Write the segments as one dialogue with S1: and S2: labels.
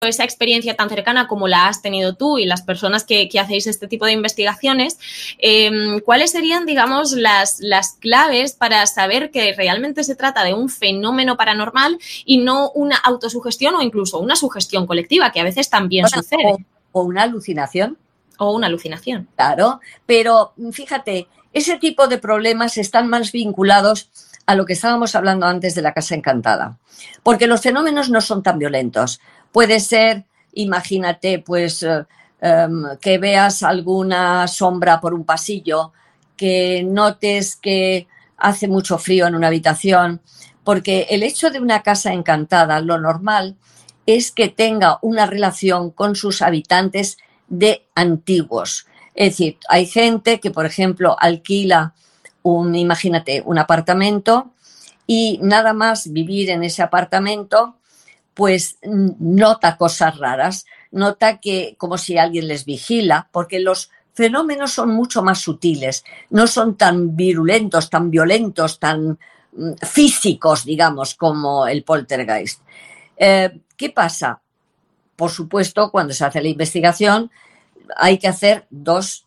S1: esa experiencia tan cercana como la has tenido tú y las personas que hacéis este tipo de investigaciones, ¿cuáles serían, digamos, las claves para saber que realmente se trata de un fenómeno paranormal y no una autosugestión o incluso una sugestión colectiva, que a veces también sucede?
S2: O una alucinación.
S1: O una alucinación.
S2: Claro, pero fíjate, ese tipo de problemas están más vinculados a lo que estábamos hablando antes de la casa encantada, porque los fenómenos no son tan violentos. Puede ser, imagínate, pues que veas alguna sombra por un pasillo, que notes que hace mucho frío en una habitación, porque el hecho de una casa encantada, lo normal es que tenga una relación con sus habitantes de antiguos. Es decir, hay gente que, por ejemplo, alquila imagínate, un apartamento y nada más vivir en ese apartamento, pues nota cosas raras, nota que como si alguien les vigila, porque los fenómenos son mucho más sutiles, no son tan virulentos, tan violentos, tan físicos, digamos, como el poltergeist. ¿Qué pasa? Por supuesto, cuando se hace la investigación hay que hacer dos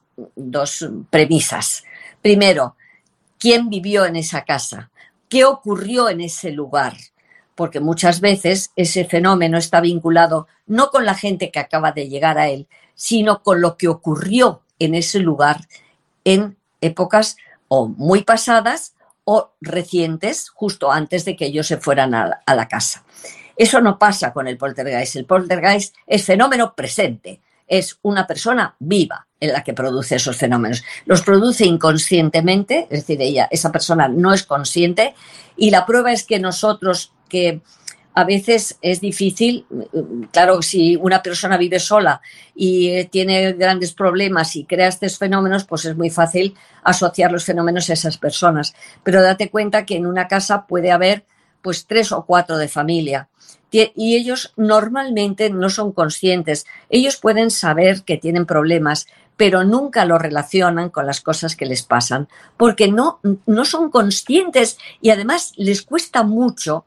S2: premisas. Primero, ¿quién vivió en esa casa? ¿Qué ocurrió en ese lugar? Porque muchas veces ese fenómeno está vinculado no con la gente que acaba de llegar a él, sino con lo que ocurrió en ese lugar en épocas o muy pasadas o recientes, justo antes de que ellos se fueran a la casa. Eso no pasa con el poltergeist. El poltergeist es fenómeno presente. Es una persona viva en la que produce esos fenómenos. Los produce inconscientemente, es decir, esa persona no es consciente, y la prueba es que nosotros, que a veces es difícil, claro, si una persona vive sola y tiene grandes problemas y crea estos fenómenos, pues es muy fácil asociar los fenómenos a esas personas. Pero date cuenta que en una casa puede haber pues 3 o 4 de familia. Y ellos normalmente no son conscientes. Ellos pueden saber que tienen problemas, pero nunca lo relacionan con las cosas que les pasan, porque no son conscientes y además les cuesta mucho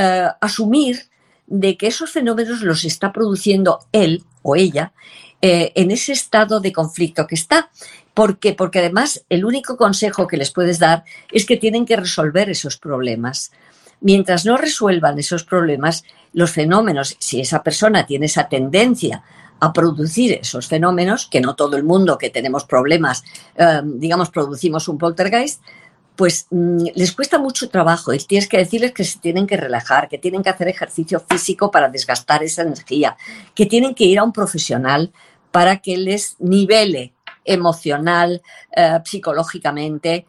S2: asumir de que esos fenómenos los está produciendo él o ella en ese estado de conflicto que está. ¿Por qué? Porque además el único consejo que les puedes dar es que tienen que resolver esos problemas. Mientras no resuelvan esos problemas, los fenómenos, si esa persona tiene esa tendencia a producir esos fenómenos, que no todo el mundo que tenemos problemas, digamos, producimos un poltergeist, pues les cuesta mucho trabajo y tienes que decirles que se tienen que relajar, que tienen que hacer ejercicio físico para desgastar esa energía, que tienen que ir a un profesional para que les nivele emocional, psicológicamente,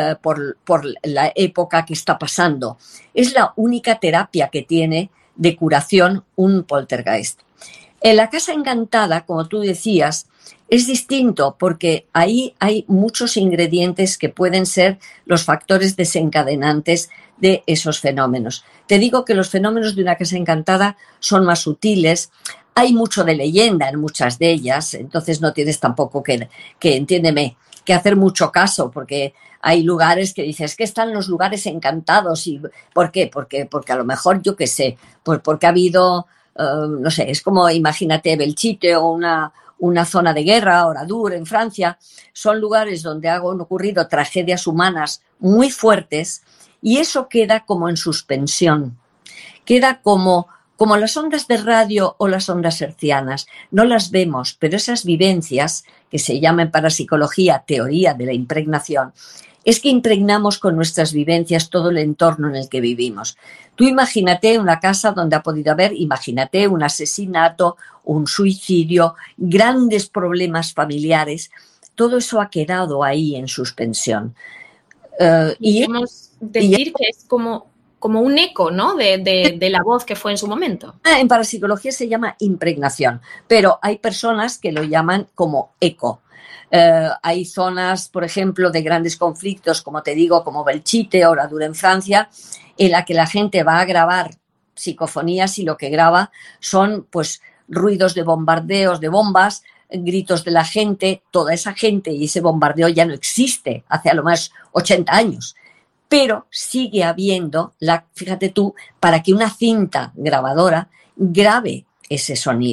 S2: por la época que está pasando. Es la única terapia que tiene de curación un poltergeist. En la casa encantada, como tú decías, es distinto porque ahí hay muchos ingredientes que pueden ser los factores desencadenantes de esos fenómenos. Te digo que los fenómenos de una casa encantada son más sutiles. Hay mucho de leyenda en muchas de ellas, entonces no tienes tampoco que entiéndeme, que hacer mucho caso, porque hay lugares que dices que están los lugares encantados. ¿Y por qué? Porque a lo mejor, yo qué sé, porque ha habido, no sé, es como imagínate Belchite o una zona de guerra, Oradour en Francia, son lugares donde han ocurrido tragedias humanas muy fuertes y eso queda como en suspensión, queda como las ondas de radio o las ondas hertzianas. No las vemos, pero esas vivencias, que se llama en parapsicología teoría de la impregnación, es que impregnamos con nuestras vivencias todo el entorno en el que vivimos. Tú imagínate una casa donde ha podido haber, imagínate un asesinato, un suicidio, grandes problemas familiares. Todo eso ha quedado ahí en suspensión.
S1: Podemos decir que es como un eco, ¿no? de la voz que fue en su momento.
S2: En parapsicología se llama impregnación, pero hay personas que lo llaman como eco. Hay zonas, por ejemplo, de grandes conflictos, como te digo, como Belchite o Oradour en Francia, en la que la gente va a grabar psicofonías y lo que graba son pues ruidos de bombardeos, de bombas, gritos de la gente. Toda esa gente y ese bombardeo ya no existe hace a lo más 80 años. Pero sigue habiendo, fíjate tú, para que una cinta grabadora grabe ese sonido.